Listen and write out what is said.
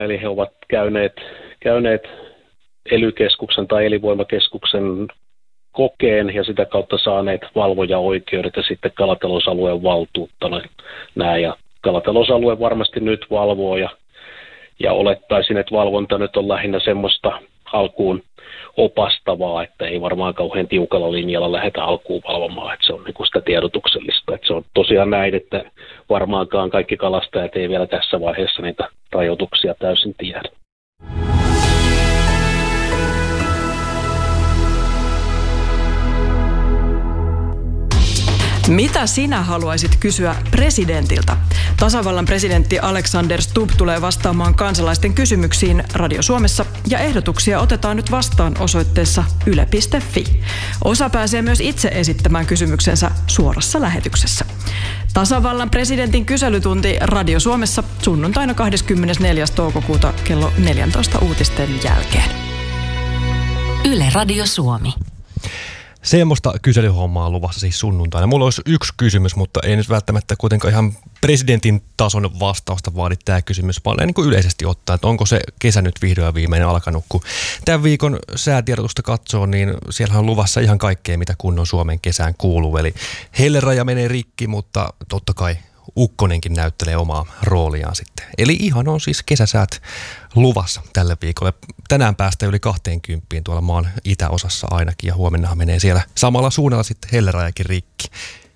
Eli he ovat käyneet ELY-keskuksen tai elinvoimakeskuksen kokeen ja sitä kautta saaneet valvojaoikeudet ja sitten kalatalousalueen valtuuttaneet nämä. Ja kalatalousalue varmasti nyt valvoo ja olettaisin, että valvonta nyt on lähinnä semmoista alkuun opastavaa, että ei varmaan kauhean tiukalla linjalla lähdetä alkuun valvomaan, että se on niin kuin sitä tiedotuksellista. Että se on tosiaan näin, että varmaankaan kaikki kalastajat ei vielä tässä vaiheessa niitä rajoituksia täysin tiedä. Mitä sinä haluaisit kysyä presidentiltä? Tasavallan presidentti Alexander Stubb tulee vastaamaan kansalaisten kysymyksiin Radio Suomessa ja ehdotuksia otetaan nyt vastaan osoitteessa yle.fi. Osa pääsee myös itse esittämään kysymyksensä suorassa lähetyksessä. Tasavallan presidentin kyselytunti Radio Suomessa sunnuntaina 24. toukokuuta kello 14 uutisten jälkeen. Yle Radio Suomi. Semmoista kyselyhommaa on luvassa siis sunnuntaina. Mulla olisi yksi kysymys, mutta ei nyt välttämättä kuitenkaan ihan presidentin tason vastausta vaadi tämä kysymys, vaan niin kuin yleisesti ottaen, että onko se kesä nyt vihdoin ja viimeinen alkanut. Kun tämän viikon säätiedotusta katsoo, niin siellä on luvassa ihan kaikkea, mitä kunnon Suomen kesään kuuluu. Eli helleraja menee rikki, mutta totta kai ukkonenkin näyttelee omaa rooliaan sitten. Eli ihan on siis kesäsäät luvassa tällä viikolla. Tänään päästään yli 20 tuolla maan itäosassa ainakin ja huomennahan menee siellä samalla suunnalla sitten hellerajakin rikki.